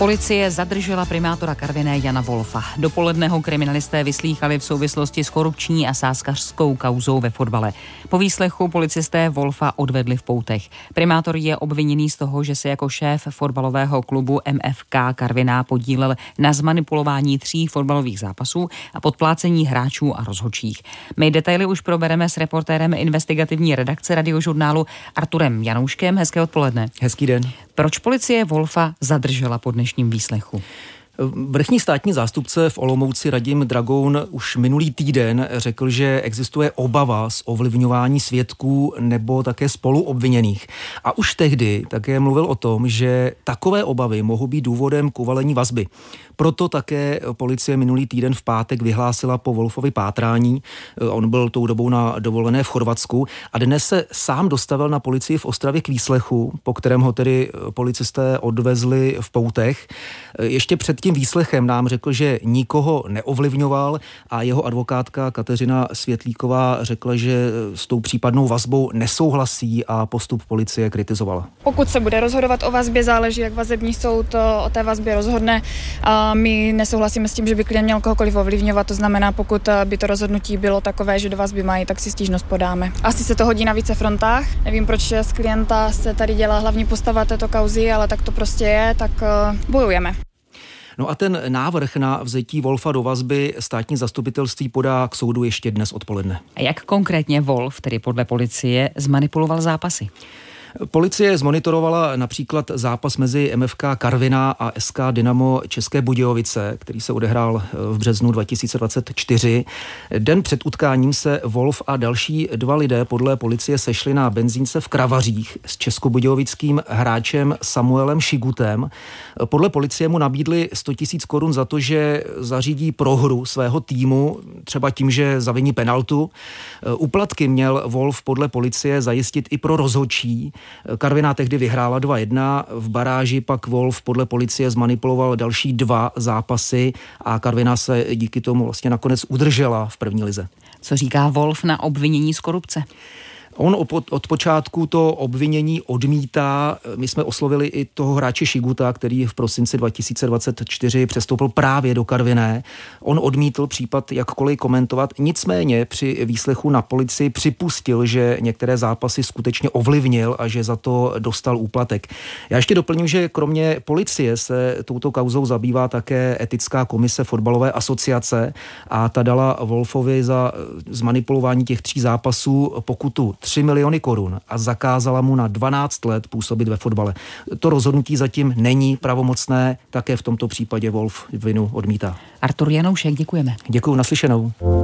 Policie zadržela primátora Karviné Jana Wolfa. Dopoledne ho kriminalisté vyslýchali v souvislosti s korupční a sázkařskou kauzou ve fotbale. Po výslechu policisté Wolfa odvedli v poutech. Primátor je obviněný z toho, že se jako šéf fotbalového klubu MFK Karviná podílel na zmanipulování 3 fotbalových zápasů a podplácení hráčů a rozhodčích. My detaily už probereme s reportérem investigativní redakce Radiožurnálu Arturem Janouškem. Hezké odpoledne. Hezký den. Proč policie Wolfa zadržela po dnešním výslechu? Vrchní státní zástupce v Olomouci Radim Dragoun už minulý týden řekl, že existuje obava z ovlivňování svědků nebo také spoluobviněných. A už tehdy také mluvil o tom, že takové obavy mohou být důvodem k uvalení vazby. Proto také policie minulý týden v pátek vyhlásila po Wolfovi pátrání. On byl tou dobou na dovolené v Chorvatsku a dnes se sám dostavil na policii v Ostravě k výslechu, po kterém ho tedy policisté odvezli v poutech. Ještě před tím výslechem nám řekl, že nikoho neovlivňoval a jeho advokátka Kateřina Světlíková řekla, že s tou případnou vazbou nesouhlasí a postup policie kritizovala. Pokud se bude rozhodovat o vazbě, záleží, jak vazební soud o té vazbě rozhodne. A my nesouhlasíme s tím, že by klient měl kohokoliv ovlivňovat, to znamená, pokud by to rozhodnutí bylo takové, že do vazby mají, tak si stížnost podáme. Asi se to hodí na více frontách. Nevím, proč z klienta se tady dělá hlavní postava této kauzy, ale tak to prostě je, tak bojujeme. No a ten návrh na vzetí Wolfa do vazby státní zastupitelství podá k soudu ještě dnes odpoledne. A jak konkrétně Wolf, tedy podle policie, zmanipuloval zápasy? Policie zmonitorovala například zápas mezi MFK Karviná a SK Dynamo České Budějovice, který se odehrál v březnu 2024. Den před utkáním se Wolf a další 2 lidé podle policie sešli na benzínce v Kravařích s českobudějovickým hráčem Samuelem Šigutem. Podle policie mu nabídli 100 000 korun za to, že zařídí prohru svého týmu, třeba tím, že zaviní penaltu. Úplatky měl Wolf podle policie zajistit i pro rozhodčí. Karviná tehdy vyhrála 2-1, v baráži pak Wolf podle policie zmanipuloval další 2 zápasy a Karviná se díky tomu vlastně nakonec udržela v první lize. Co říká Wolf na obvinění z korupce? On od počátku to obvinění odmítá. My jsme oslovili i toho hráče Šiguta, který v prosinci 2024 přestoupil právě do Karviné. On odmítl případ jakkoliv komentovat, nicméně při výslechu na policii připustil, že některé zápasy skutečně ovlivnil a že za to dostal úplatek. Já ještě doplním, že kromě policie se touto kauzou zabývá také etická komise fotbalové asociace a ta dala Wolfovi za zmanipulování těch 3 zápasů pokutu 3 miliony korun a zakázala mu na 12 let působit ve fotbale. To rozhodnutí zatím není pravomocné, také v tomto případě Wolf vinu odmítá. Artur Janoušek, děkujeme. Děkuju, naslyšenou.